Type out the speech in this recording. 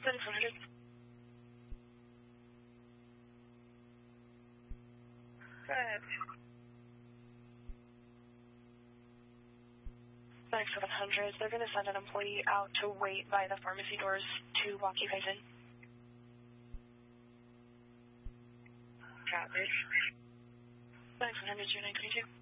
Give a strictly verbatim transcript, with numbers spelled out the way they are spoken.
Linux one hundred. Good. Linux seven hundred, they're going to send an employee out to wait by the pharmacy doors to walk you guys in. Copy. Linux one hundred, two nine two two.